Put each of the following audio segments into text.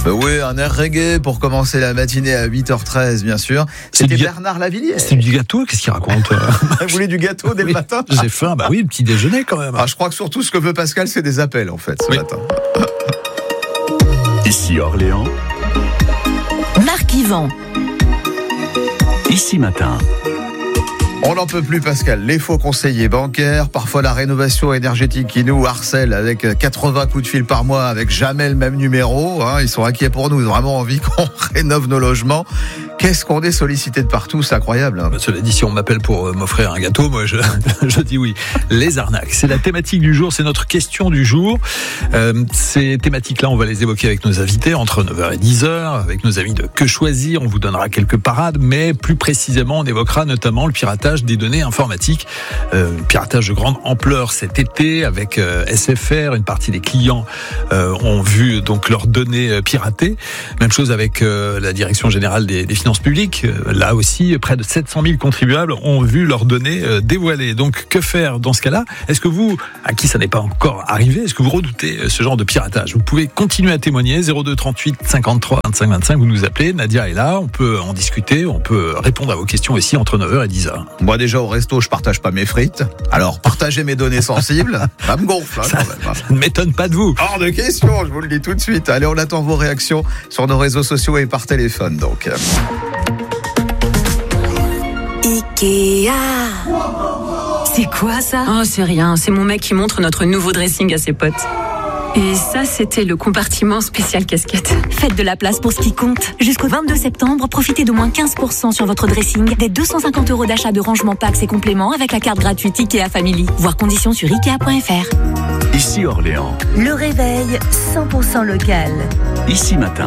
Oui, un air reggae pour commencer la matinée à 8h13, bien sûr. C'était Bernard Lavilliers. C'était du gâteau, qu'est-ce qu'il raconte? Vous voulez du gâteau dès le matin? J'ai faim, bah oui, le petit déjeuner quand même. Je crois que surtout ce que veut Pascal, c'est des appels en fait ce matin. Ici Orléans. Marc Yvan. Ici Matin. On n'en peut plus, Pascal. Les faux conseillers bancaires, parfois la rénovation énergétique qui nous harcèle avec 80 coups de fil par mois, avec jamais le même numéro. Ils sont inquiets pour nous, ils ont vraiment envie qu'on rénove nos logements. Qu'est-ce qu'on est sollicité de partout, c'est incroyable. Cela dit, si on m'appelle pour m'offrir un gâteau, moi je dis oui. Les arnaques, c'est la thématique du jour, c'est notre question du jour. Ces thématiques-là, on va les évoquer avec nos invités entre 9h et 10h, avec nos amis de Que Choisir, on vous donnera quelques parades, mais plus précisément, on évoquera notamment le piratage des données informatiques. Piratage de grande ampleur cet été avec SFR, une partie des clients ont vu donc leurs données piratées. Même chose avec la Direction Générale des Finances Publiques. Là aussi, près de 700 000 contribuables ont vu leurs données dévoilées. Donc, que faire dans ce cas-là? Est-ce que vous, à qui ça n'est pas encore arrivé, est-ce que vous redoutez ce genre de piratage? Vous pouvez continuer à témoigner. 02 38 53 25 25. Vous nous appelez. Nadia est là. On peut en discuter. On peut répondre à vos questions ici entre 9h et 10h. Moi, déjà, au resto, je partage pas mes frites. Alors, partager mes données sensibles, ça me gonfle. Ça ne m'étonne pas de vous. Hors de question, je vous le dis tout de suite. Allez, on attend vos réactions sur nos réseaux sociaux et par téléphone, donc. Ikea. C'est quoi ça? Oh, c'est rien, c'est mon mec qui montre notre nouveau dressing à ses potes. Et ça, c'était le compartiment spécial casquette. Faites de la place pour ce qui compte. Jusqu'au 22 septembre, profitez d'au moins 15% sur votre dressing, des 250 € d'achat de rangement packs et compléments avec la carte gratuite Ikea Family. Voir conditions sur Ikea.fr. Ici Orléans. Le réveil 100% local. Ici Matin.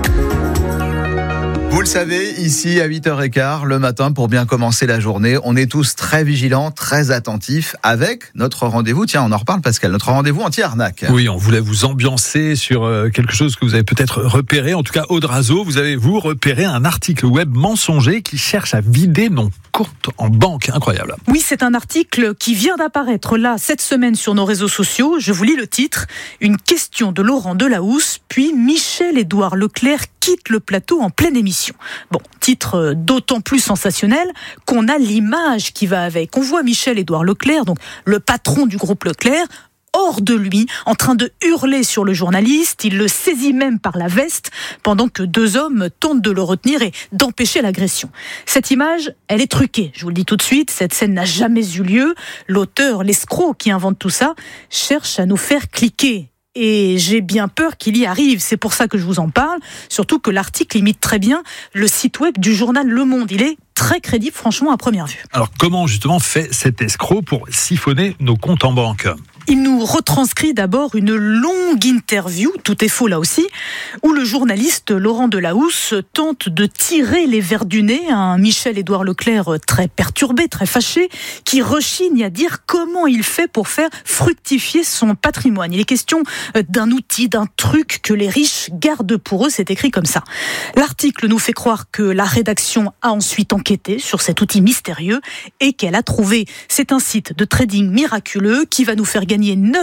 Vous le savez, ici à 8h15 le matin, pour bien commencer la journée, on est tous très vigilants, très attentifs avec notre rendez-vous. Tiens, on en reparle, Pascal, notre rendez-vous anti-arnaque. Oui, on voulait vous ambiancer sur quelque chose que vous avez peut-être repéré. En tout cas, Audrazo, vous avez repéré un article web mensonger qui cherche à vider nos comptes en banque. Incroyable. Oui, c'est un article qui vient d'apparaître là, cette semaine sur nos réseaux sociaux. Je vous lis le titre. Une question de Laurent Delahousse, puis Michel-Édouard Leclerc quitte le plateau en pleine émission. Bon, titre d'autant plus sensationnel qu'on a l'image qui va avec. On voit Michel-Édouard Leclerc, donc le patron du groupe Leclerc, hors de lui, en train de hurler sur le journaliste. Il le saisit même par la veste pendant que deux hommes tentent de le retenir et d'empêcher l'agression. Cette image, elle est truquée. Je vous le dis tout de suite, cette scène n'a jamais eu lieu. L'auteur, l'escroc qui invente tout ça, cherche à nous faire cliquer. Et j'ai bien peur qu'il y arrive. C'est pour ça que je vous en parle. Surtout que l'article imite très bien le site web du journal Le Monde. Il est très crédible, franchement, à première vue. Alors, comment justement fait cet escroc pour siphonner nos comptes en banque ? Il nous retranscrit d'abord une longue interview, tout est faux là aussi, où le journaliste Laurent Delahousse tente de tirer les vers du nez à un Michel-Édouard Leclerc très perturbé, très fâché, qui rechigne à dire comment il fait pour faire fructifier son patrimoine. Il est question d'un outil, d'un truc que les riches gardent pour eux, c'est écrit comme ça. L'article nous fait croire que la rédaction a ensuite enquêté sur cet outil mystérieux et qu'elle a trouvé. C'est un site de trading miraculeux qui va nous faire gagner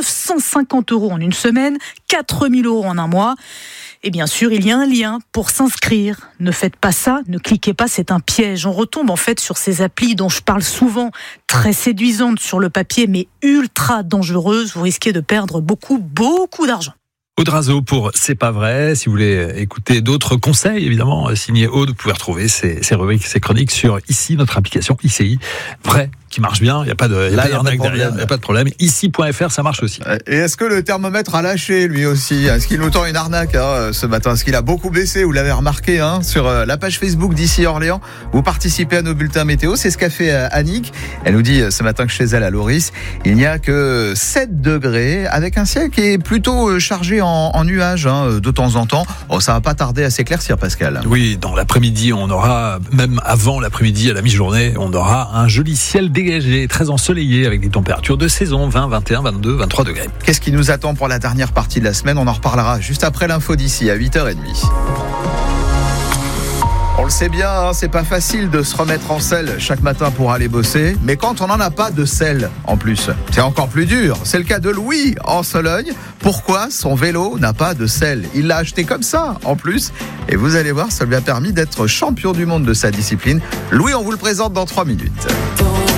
950 € en une semaine, 4000 € en un mois. Et bien sûr, il y a un lien pour s'inscrire. Ne faites pas ça, ne cliquez pas, c'est un piège. On retombe en fait sur ces applis dont je parle souvent, très séduisantes sur le papier, mais ultra dangereuses. Vous risquez de perdre beaucoup d'argent. Audrazo pour C'est pas vrai. Si vous voulez écouter d'autres conseils, évidemment, signé Aude, vous pouvez retrouver ces rubriques, ces chroniques sur ici, notre application ICI. Vrai, qui marche bien, il n'y a pas d'arnaque derrière, il n'y a pas de problème. Ici.fr, ça marche aussi. Et est-ce que le thermomètre a lâché, lui aussi? Est-ce qu'il nous tend une arnaque ce matin? Est-ce qu'il a beaucoup baissé? Vous l'avez remarqué sur la page Facebook d'Ici Orléans. Vous participez à nos bulletins météo, c'est ce qu'a fait Annick. Elle nous dit ce matin que chez elle, à Loris, il n'y a que 7 degrés, avec un ciel qui est plutôt chargé en nuages de temps en temps. Oh, ça va pas tarder à s'éclaircir, Pascal. Oui, dans l'après-midi, on aura, même avant l'après-midi, à la mi-journée, on aura un joli ciel dégagé, très ensoleillé, avec des températures de saison, 20, 21, 22, 23 degrés. Qu'est-ce qui nous attend pour la dernière partie de la semaine? On en reparlera juste après l'info d'ici, à 8h30. On le sait bien, hein, c'est pas facile de se remettre en selle chaque matin pour aller bosser. Mais quand on n'en a pas de selle, en plus, c'est encore plus dur. C'est le cas de Louis, en Sologne. Pourquoi son vélo n'a pas de selle? Il l'a acheté comme ça, en plus. Et vous allez voir, ça lui a permis d'être champion du monde de sa discipline. Louis, on vous le présente dans 3 minutes.